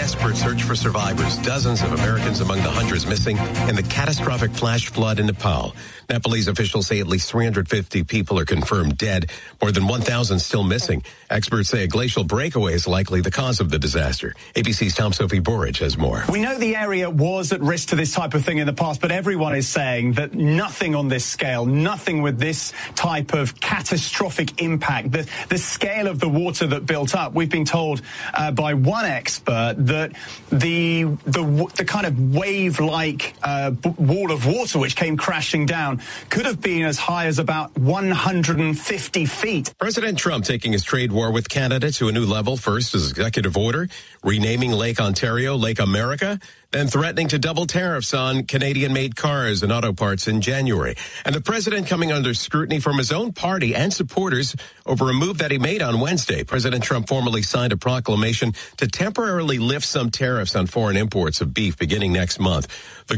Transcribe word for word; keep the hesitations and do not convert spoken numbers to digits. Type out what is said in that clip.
desperate search for survivors. Dozens of Americans among the hundreds missing in the catastrophic flash flood in Nepal. Nepalese officials say at least three hundred fifty people are confirmed dead, more than one thousand still missing. Experts say a glacial breakaway is likely the cause of the disaster. A B C's Tom Sophie Borage has more. We know the area was at risk to this type of thing in the past, but everyone is saying that nothing on this scale, nothing with this type of catastrophic impact, the, the scale of the water that built up. We've been told uh, by one expert that the the, the kind of wave-like uh, wall of water which came crashing down could have been as high as about one hundred fifty feet. President Trump taking his trade war with Canada to a new level. First, his executive order renaming Lake Ontario Lake America, then threatening to double tariffs on Canadian-made cars and auto parts in January. And the president coming under scrutiny from his own party and supporters over a move that he made on Wednesday. President Trump formally signed a proclamation to temporarily lift some tariffs on foreign imports of beef beginning next month. The